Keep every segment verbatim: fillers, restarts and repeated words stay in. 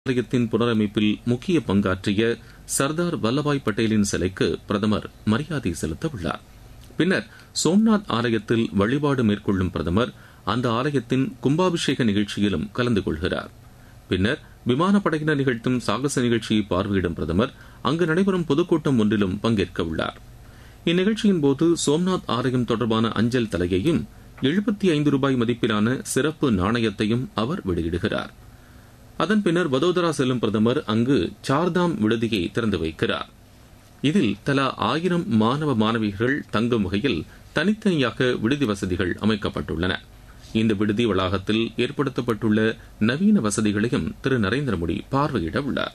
ஆலயத்தின் புனரமைப்பில் முக்கிய பங்காற்றிய சர்தார் வல்லபாய் பட்டேலின் சிலைக்கு பிரதமர் மரியாதை செலுத்த உள்ளார். பின்னர் சோம்நாத் ஆலயத்தில் வழிபாடு மேற்கொள்ளும் பிரதமர் அந்த ஆலயத்தின் கும்பாபிஷேக நிகழ்ச்சியிலும் கலந்து கொள்கிறார். பின்னர் விமானப்படையினர் நிகழ்த்தும் சாகச நிகழ்ச்சியை பார்வையிடும் பிரதமர் அங்கு நடைபெறும் பொதுக்கூட்டம் ஒன்றிலும் பங்கேற்க உள்ளார். இந்நிகழ்ச்சியின் போது சோம்நாத் ஆலயம் தொடர்பான அஞ்சல் தலையையும் எழுபத்தி ஐந்து ரூபாய் மதிப்பிலான சிறப்பு நாணயத்தையும் அவர் வெளியிடுகிறார். அதன் பின்னர் வதோதரா செல்லும் பிரதமர் அங்கு சார்தாம் விடுதியை திறந்து வைக்கிறார். இதில் தலா ஆயிரம் மாணவ மாணவிகள் தங்கும் வகையில் தனித்தனியாக விடுதி வசதிகள் அமைக்கப்பட்டுள்ளன. இந்த விடுதி வளாகத்தில் ஏற்படுத்தப்பட்டுள்ள நவீன வசதிகளையும் திரு நரேந்திர மோடி பார்வையிட உள்ளார்.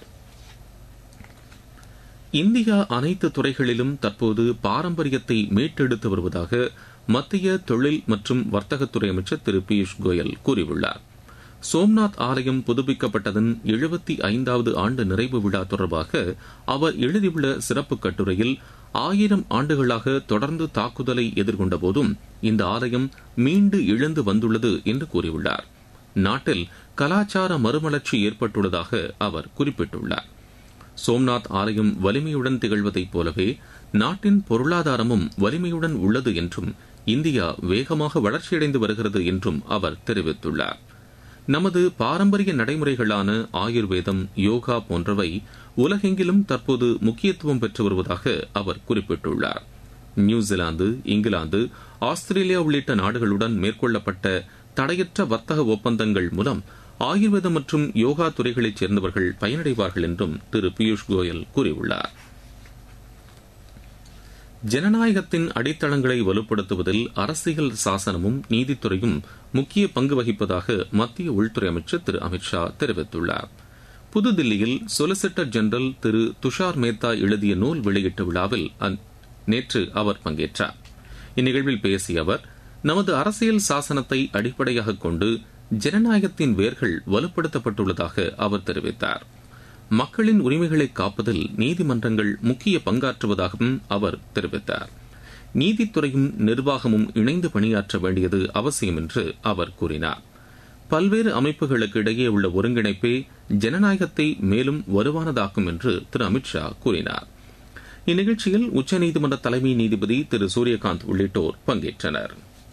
இந்தியா அனைத்து துறைகளிலும் தற்போது பாரம்பரியத்தை மீட்டெடுத்து வருவதாக மத்திய தொழில் மற்றும் வர்த்தகத்துறை அமைச்சர் திரு பியூஷ் கோயல் கூறியுள்ளார். சோம்நாத் ஆலயம் புதுப்பிக்கப்பட்டதன் எழுபத்தி ஐந்தாவது ஆண்டு நிறைவு விழா தொடர்பாக அவர் எழுதியுள்ள சிறப்பு கட்டுரையில் ஆயிரம் ஆண்டுகளாக தொடர்ந்து தாக்குதலை எதிர்கொண்ட போதும் இந்த ஆலயம் மீண்டு எழுந்து வந்துள்ளது என்று கூறியுள்ளார். நாட்டில் கலாச்சார மறுமலர்ச்சி ஏற்பட்டுள்ளதாக அவர் குறிப்பிட்டுள்ளார். சோம்நாத் ஆலயம் வலிமையுடன் திகழ்வதைப் போலவே நாட்டின் பொருளாதாரமும் வலிமையுடன் உள்ளது என்றும் இந்தியா வேகமாக வளர்ச்சியடைந்து வருகிறது என்றும் அவர் தெரிவித்துள்ளார். நமது பாரம்பரிய நடைமுறைகளான ஆயுர்வேதம், யோகா போன்றவை உலகெங்கிலும் தற்போது முக்கியத்துவம் பெற்று வருவதாக அவர் குறிப்பிட்டுள்ளார். நியூசிலாந்து, இங்கிலாந்து, ஆஸ்திரேலியா உள்ளிட்ட நாடுகளுடன் மேற்கொள்ளப்பட்ட தடையற்ற வர்த்தக ஒப்பந்தங்கள் மூலம் ஆயுர்வேதம் மற்றும் யோகா துறைகளைச் சேர்ந்தவர்கள் பயனடைவார்கள் என்றும் திரு பியூஷ் கோயல் கூறியுள்ளார். ஜனநாயகத்தின் அடித்தளங்களை வலுப்படுத்துவதில் அரசியல் சாசனமும் நீதித்துறையும் முக்கிய பங்கு வகிப்பதாக மத்திய உள்துறை அமைச்சர் திரு அமித் ஷா தெரிவித்துள்ளார். புதுதில்லியில் சொலிசிட்டர் ஜெனரல் திரு துஷார் மேத்தா எழுதிய நூல் வெளியீட்டு விழாவில் நேற்று அவர் பங்கேற்றார். இந்நிகழ்வில் பேசிய அவர், நமது அரசியல் சாசனத்தை அடிப்படையாக கொண்டு ஜனநாயகத்தின் வேர்கள் வலுப்படுத்தப்பட்டுள்ளதாக அவர் தெரிவித்தார். மக்களின் உரிமைகளை காப்பதில் நீதிமன்றங்கள் முக்கிய பங்காற்றுவதாகவும் அவர் தெரிவித்தார். நீதித்துறையும் நிர்வாகமும் இணைந்து பணியாற்ற வேண்டியது அவசியம் என்று அவர் கூறினார். பல்வேறு அமைப்புகளுக்கு இடையே உள்ள ஒருங்கிணைப்பே ஜனநாயகத்தை மேலும் வலுவானதாக்கும் என்று திரு அமித் ஷா கூறினார். இந்நிகழ்ச்சியில் உச்சநீதிமன்ற தலைமை நீதிபதி திரு சூரியகாந்த் உள்ளிட்டோர் பங்கேற்றனர்.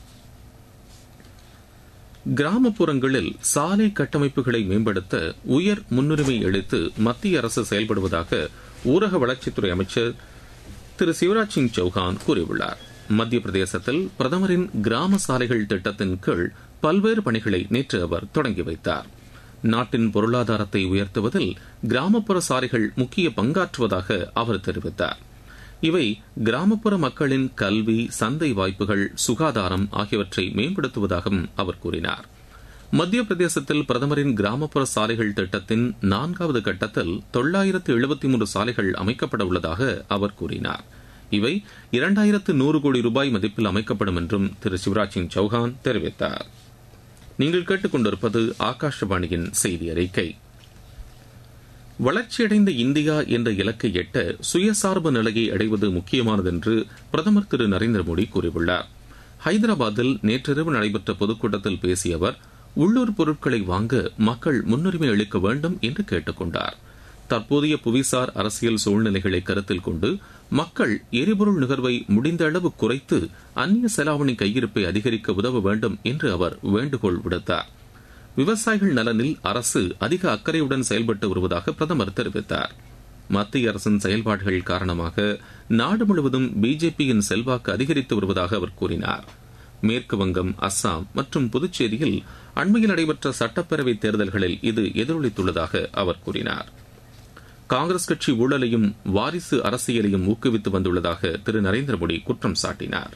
கிராமப்புறங்களில் சாலை கட்டமைப்புகளை மேம்படுத்த உயர் முன்னுரிமை அளித்து மத்திய அரசு செயல்படுவதாக ஊரக வளர்ச்சித்துறை அமைச்சர் திரு சிவராஜ் சிங் சௌஹான் கூறியுள்ளார். மத்திய பிரதேசத்தில் பிரதமரின் கிராம சாலைகள் திட்டத்தின் கீழ் பல்வேறு பணிகளை நேற்று அவர் தொடங்கி வைத்தார். நாட்டின் பொருளாதாரத்தை உயர்த்துவதில் கிராமப்புற சாலைகள் முக்கிய பங்காற்றுவதாக அவர் தெரிவித்தார். இவை கிராமப்புற மக்களின் கல்வி, சந்தை வாய்ப்புகள், சுகாதாரம் ஆகியவற்றை மேம்படுத்துவதாகவும் அவர் கூறினார். மத்திய பிரதேசத்தில் பிரதமரின் கிராமப்புற சாலைகள் திட்டத்தின் நான்காவது கட்டத்தில் தொள்ளாயிரத்து எழுபத்தி மூன்று சாலைகள் அமைக்கப்பட உள்ளதாக அவர் கூறினார். இவை இரண்டாயிரத்து நூறு கோடி ரூபாய் மதிப்பில் அமைக்கப்படும் என்றும் திரு சிவராஜ் சிங் சௌஹான் தெரிவித்தார். நீங்கள் கேட்டுக்கொண்டிருப்பது ஆகாஷவாணியின் செய்தி அறிக்கை. வளர்ச்சியடைந்த இந்தியா என்ற இலக்கை எட்ட சுயசார்பு நிலையை அடைவது முக்கியமானது என்று பிரதமர் திரு நரேந்திர மோடி கூறியுள்ளார். ஹைதராபாத்தில் நேற்றிரவு நடைபெற்ற பொதுக்கூட்டத்தில் பேசிய அவர், உள்ளூர் பொருட்களை வாங்க மக்கள் முன்னுரிமை அளிக்க வேண்டும் என்று கேட்டுக் கொண்டார். தற்போதைய புவிசார் அரசியல் சூழ்நிலைகளை கருத்தில் கொண்டு மக்கள் எரிபொருள் நுகர்வை முடிந்த அளவு குறைத்து அந்நிய செலாவணி கையிருப்பை அதிகரிக்க உதவ வேண்டும் என்று அவர் வேண்டுகோள் விடுத்தார். விவசாயிகள் நலனில் அரசு அதிக அக்கறையுடன் செயல்பட்டு வருவதாக பிரதமர் தெரிவித்தார். மத்திய அரசின் செயல்பாடுகள் காரணமாக நாடு முழுவதும் பிஜேபியின் செல்வாக்கு அதிகரித்து வருவதாக அவர் கூறினார். மேற்கு வங்கம், அஸ்ஸாம் மற்றும் புதுச்சேரியில் அண்மையில் நடைபெற்ற சட்டப்பேரவைத் தேர்தல்களில் இது எதிரொலித்துள்ளதாக அவர் கூறினார். காங்கிரஸ் கட்சி ஊழலையும் வாரிசு அரசியலையும் ஊக்குவித்து வந்துள்ளதாக திரு நரேந்திர மோடி குற்றம் சாட்டினார்.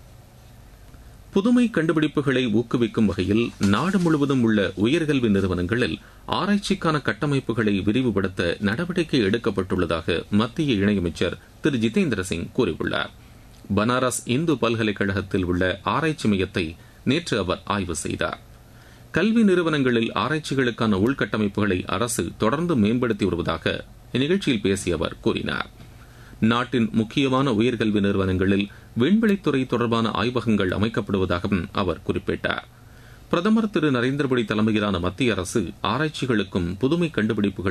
புதுமை கண்டுபிடிப்புகளை ஊக்குவிக்கும் வகையில் நாடு முழுவதும் உள்ள உயர்கல்வி நிறுவனங்களில் ஆராய்ச்சிக்கான கட்டமைப்புகளை விரிவுபடுத்த நடவடிக்கை எடுக்கப்பட்டுள்ளதாக மத்திய இணையமைச்சர் திரு ஜிதேந்திர சிங் கூறியுள்ளார். பனாரஸ் இந்து பல்கலைக்கழகத்தில் உள்ள ஆராய்ச்சி மையத்தை நேற்று அவர் ஆய்வு செய்தார். கல்வி நிறுவனங்களில் ஆராய்ச்சிகளுக்கான உள்கட்டமைப்புகளை அரசு தொடர்ந்து மேம்படுத்தி வருவதாக இந்நிகழ்ச்சியில் பேசிய அவர் கூறினார். நாட்டின் முக்கியமான உயர்கல்வி நிறுவனங்களில் விண்வெளித்துறை தொடர்பான ஆய்வகங்கள் அமைக்கப்படுவதாகவும் அவர் குறிப்பிட்டார். பிரதமர் திரு நரேந்திர மோடி தலைமையிலான மத்திய அரசு ஆராய்ச்சிகளுக்கும் புதுமை கண்டுபிடிப்புகள்